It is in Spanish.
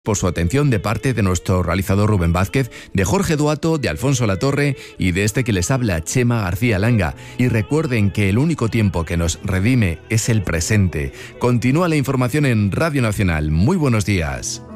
Por su atención de parte de nuestro realizador Rubén Vázquez, de Jorge Duato, de Alfonso Latorre y de este que les habla, Chema García Langa. Y recuerden que el único tiempo que nos redime es el presente. Continúa la información en Radio Nacional. Muy buenos días.